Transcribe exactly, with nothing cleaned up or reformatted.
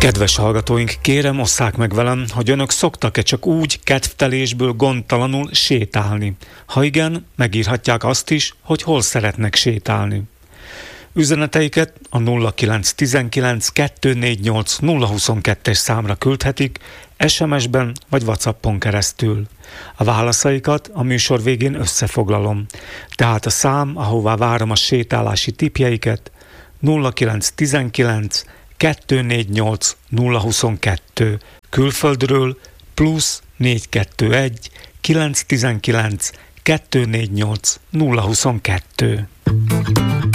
Kedves hallgatóink, kérem, osszák meg velem, hogy önök szoktak-e csak úgy kedvtelésből gondtalanul sétálni. Ha igen, megírhatják azt is, hogy hol szeretnek sétálni. Üzeneteiket a nulla kilenc tizenkilenc kettőnégynyolc nulla huszonkettes számra küldhetik, es em es-ben vagy WhatsAppon keresztül. A válaszaikat a műsor végén összefoglalom. Tehát a szám, ahová várom a sétálási tippjeiket, nulla kilenc tizenkilenc kettőnégynyolc nulla huszonkettő, külföldről plusz négy kettőegy kilenc tizenkilenc kettőnégynyolc nulla huszonkettő.